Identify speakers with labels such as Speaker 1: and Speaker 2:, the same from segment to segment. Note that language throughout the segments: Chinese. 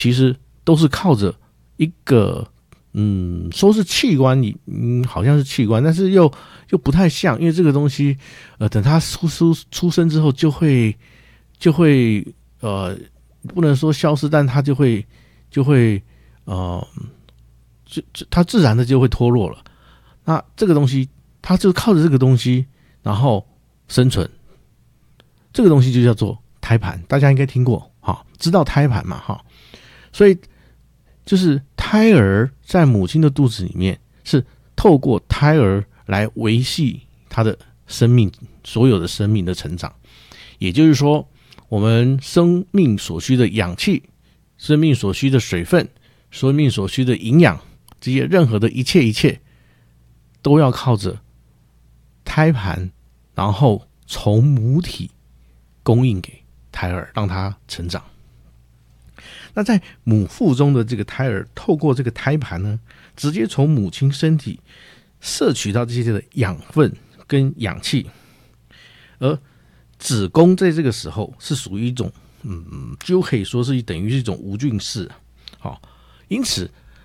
Speaker 1: 其实都是靠着一个说是器官，好像是器官，但是又不太像，因为这个东西等它出生之后就会不能说消失，但它就会它自然的就会脱落了。那这个东西它就靠着这个东西然后生存，这个东西就叫做胎盘，大家应该听过，知道胎盘嘛，所以就是胎儿在母亲的肚子里面是透过胎儿来维系他的生命，所有的生命的成长。也就是说，我们生命所需的氧气、生命所需的水分、生命所需的营养，这些任何的一切都要靠着胎盘，然后从母体供应给胎儿，让它成长。那在母腹中的这个胎儿，透过这个胎盘呢，直接从母亲身体摄取到这些的养分跟氧气，而子宫在这个时候是属于一种就可以说是等于是一种无菌室。因此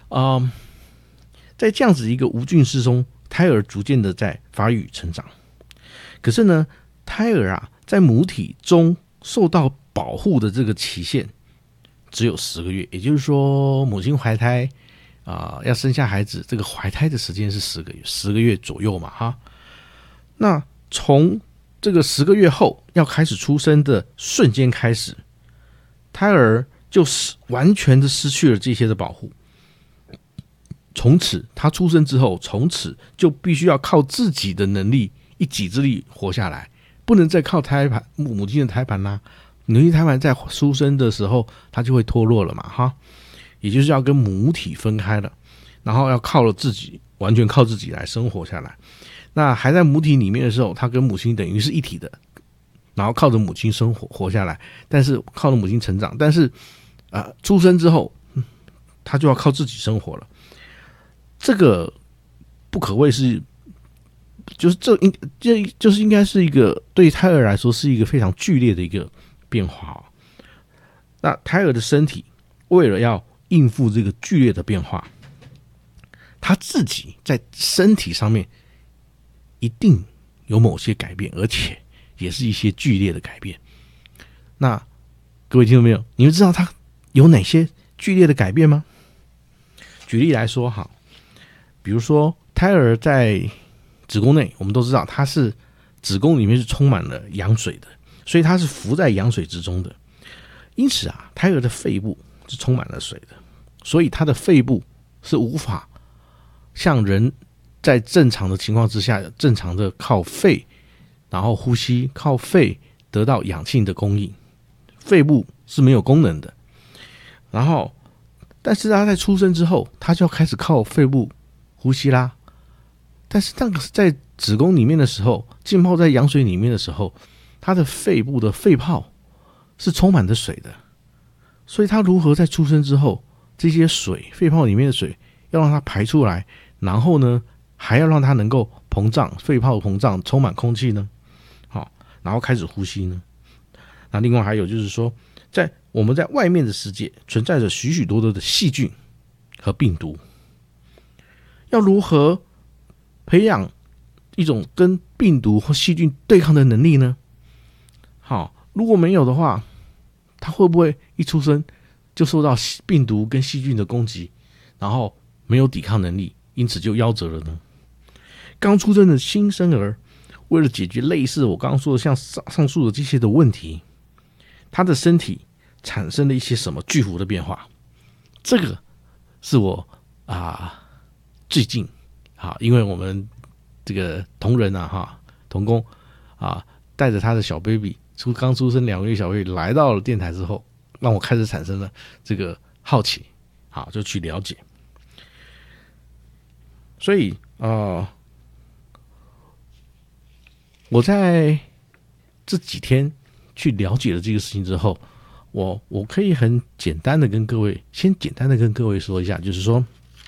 Speaker 1: 在这样子一个无菌室中，胎儿逐渐的在发育成长。可是呢，胎儿在母体中受到保护的这个期限只有10个月，也就是说，母亲怀胎要生下孩子，这个怀胎的时间是10个月左右嘛，那从这个10个月后要开始出生的瞬间开始，胎儿就是完全的失去了这些的保护。从此他出生之后，从此就必须要靠自己的能力，一己之力活下来，不能再靠胎盘，母亲的胎盘啦。母亲胎盘在出生的时候，它就会脱落了嘛，也就是要跟母体分开了，然后要靠了自己，完全靠自己来生活下来。那还在母体里面的时候，他跟母亲等于是一体的，然后靠着母亲生活下来，但是靠着母亲成长，但是出生之后，他就要靠自己生活了。这个不可谓是，就是这就是应该是一个对胎儿来说是一个非常剧烈的一个变化。那胎儿的身体为了要应付这个剧烈的变化，他自己在身体上面一定有某些改变，而且也是一些剧烈的改变。那各位听到没有？你们知道他有哪些剧烈的改变吗？举例来说比如说胎儿在子宫内，我们都知道它是子宫里面是充满了羊水的，所以它是浮在羊水之中的。因此胎儿的肺部是充满了水的，所以它的肺部是无法像人在正常的情况之下，正常的靠肺然后呼吸，靠肺得到氧气的供应，肺部是没有功能的。然后但是他在出生之后，他就要开始靠肺部呼吸啦。但是那个在子宫里面的时候，浸泡在羊水里面的时候，他的肺部的肺泡是充满着水的，所以他如何在出生之后，这些水，肺泡里面的水要让它排出来，然后呢还要让它能够膨胀，肺泡膨胀充满空气呢，然后开始呼吸呢。那另外还有就是说，我们在外面的世界存在着许许多多的细菌和病毒，要如何培养一种跟病毒或细菌对抗的能力呢？如果没有的话，他会不会一出生就受到病毒跟细菌的攻击，然后没有抵抗能力，因此就夭折了呢？刚出生的新生儿为了解决类似我刚刚说的像上述的这些的问题，他的身体产生了一些什么巨幅的变化？这个是我最近因为我们这个同仁同工带着他的小 baby 刚出生2个月小 baby 来到了电台之后，让我开始产生了这个好奇，就去了解。所以我在这几天去了解了这个事情之后，我可以很简单的跟各位说一下，就是说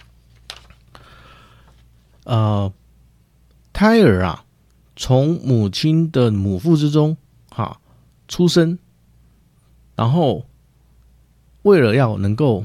Speaker 1: 胎儿从母亲的母腹之中出生，然后为了要能够